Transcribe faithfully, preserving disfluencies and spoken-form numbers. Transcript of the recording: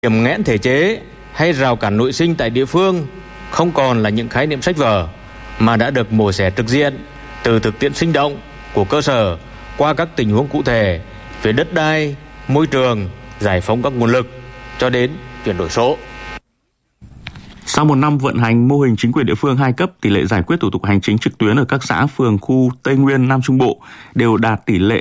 Điểm nghẽn thể chế hay rào cản nội sinh tại địa phương không còn là những khái niệm sách vở mà đã được mổ xẻ trực diện từ thực tiễn sinh động của cơ sở qua các tình huống cụ thể về đất đai, môi trường, giải phóng các nguồn lực cho đến chuyển đổi số. Sau một năm vận hành mô hình chính quyền địa phương hai cấp, tỷ lệ giải quyết thủ tục hành chính trực tuyến ở các xã, phường, khu Tây Nguyên, Nam Trung Bộ đều đạt tỷ lệ